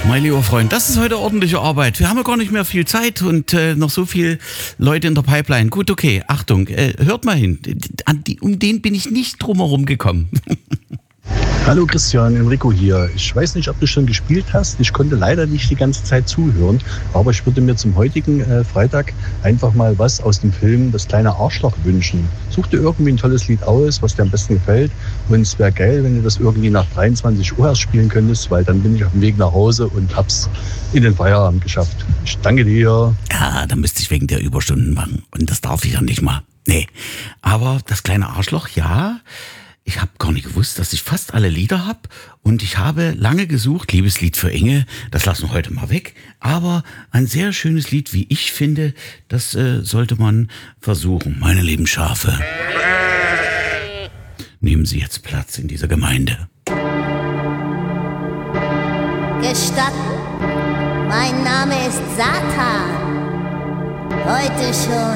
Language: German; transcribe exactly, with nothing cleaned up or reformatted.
Mein lieber Freund, das ist heute ordentliche Arbeit. Wir haben ja gar nicht mehr viel Zeit und äh, noch so viele Leute in der Pipeline. Gut, okay, Achtung, äh, hört mal hin. An die, um den bin ich nicht drumherum gekommen. Hallo Christian, Enrico hier. Ich weiß nicht, ob du schon gespielt hast. Ich konnte leider nicht die ganze Zeit zuhören, aber ich würde mir zum heutigen äh, Freitag einfach mal was aus dem Film Das kleine Arschloch wünschen. Such dir irgendwie ein tolles Lied aus, was dir am besten gefällt. Und es wäre geil, wenn du das irgendwie nach dreiundzwanzig Uhr erst spielen könntest, weil dann bin ich auf dem Weg nach Hause und hab's in den Feierabend geschafft. Ich danke dir. Ja, da müsste ich wegen der Überstunden machen. Und das darf ich ja nicht mal. Nee, aber Das kleine Arschloch, ja. Ich habe gar nicht gewusst, dass ich fast alle Lieder habe und ich habe lange gesucht, Liebeslied für Inge, das lassen wir heute mal weg, aber ein sehr schönes Lied, wie ich finde, das äh, sollte man versuchen. Meine lieben Schafe, nehmen Sie jetzt Platz in dieser Gemeinde. Gestatten, mein Name ist Satan, heute schon